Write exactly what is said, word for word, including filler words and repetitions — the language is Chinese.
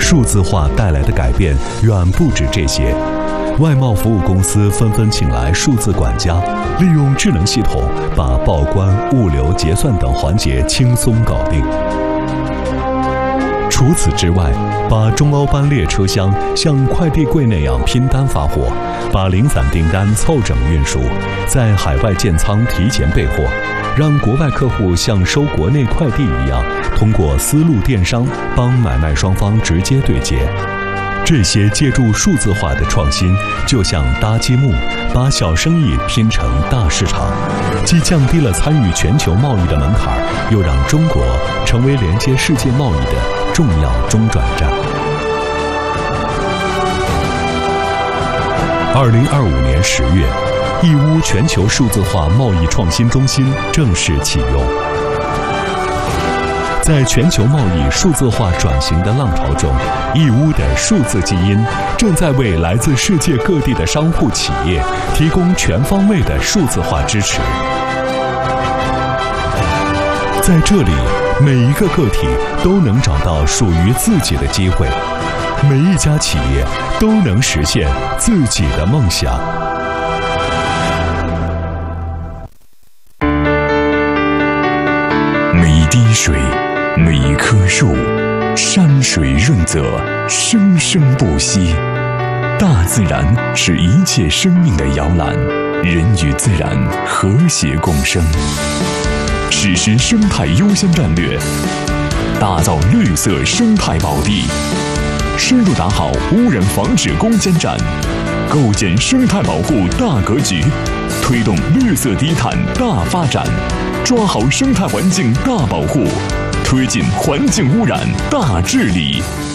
数字化带来的改变远不止这些。外贸服务公司纷纷请来数字管家，利用智能系统把报关、物流、结算等环节轻松搞定。除此之外，把中欧班列车厢像快递柜那样拼单发货，把零散订单凑整运输，在海外建仓提前备货，让国外客户像收国内快递一样，通过丝路电商帮买卖双方直接对接。这些借助数字化的创新，就像搭积木，把小生意拼成大市场，既降低了参与全球贸易的门槛，又让中国成为连接世界贸易的重要中转站。二零二五年十月，义乌全球数字化贸易创新中心正式启用。在全球贸易数字化转型的浪潮中，义乌的数字基因正在为来自世界各地的商户企业提供全方位的数字化支持。在这里，每一个个体都能找到属于自己的机会，每一家企业都能实现自己的梦想。 每一滴水，每一棵树，山水润泽，生生不息。大自然是一切生命的摇篮，人与自然和谐共生。实施生态优先战略，打造绿色生态宝地，深入打好污染防治攻坚战，构建生态保护大格局，推动绿色低碳大发展，抓好生态环境大保护，推进环境污染大治理。